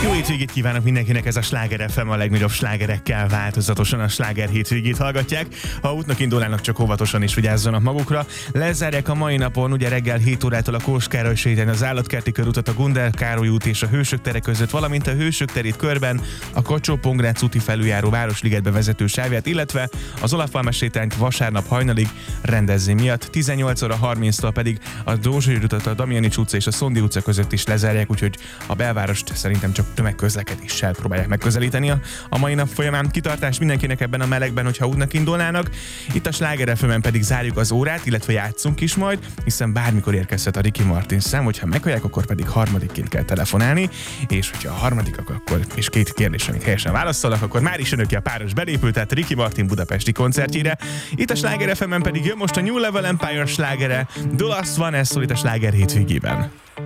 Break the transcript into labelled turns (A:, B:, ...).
A: Jó hétvégét kívánok mindenkinek, ez a Sláger FM, a legnagyobb slágerekkel változatosan a Sláger hétvégét hallgatják. Ha útnak indulnának, csak óvatosan is vigyázzanak magukra. Lezárják a mai napon, ugye reggel 7 órától a Kós Károly sétán az Állatkerti körutat, a Gundel Károly út és a Hősök tere között, valamint a Hősök terét körben a Kacsó-Pongrác úti felüljáró Városligetbe vezető sávját, illetve az Olafhalmás sétánk vasárnap hajnalig rendezvény miatt. 18 óra 30-tól pedig a Dózsa utat, a Damjanics utca és a Szondi utca között is lezárják, úgyhogy a belvárost szerintem csak tömegközlekedéssel próbálják megközelíteni a mai nap folyamán. Kitartás mindenkinek ebben a melegben, hogyha útnak indulnának. Itt a Sláger FM-en pedig zárjuk az órát, illetve játszunk is majd, hiszen bármikor érkezhet a Ricky Martin szám, hogyha meghallják, akkor pedig harmadikként kell telefonálni, és hogyha a harmadikak, akkor és két kérdés, amit helyesen válaszolnak, akkor már is önök ki a páros belépő, tehát Ricky Martin budapesti koncertjére. Itt a Sláger FM-en pedig jön most a New Level Empire slágere, The Last One, ez szól itt a Sláger hétvégében.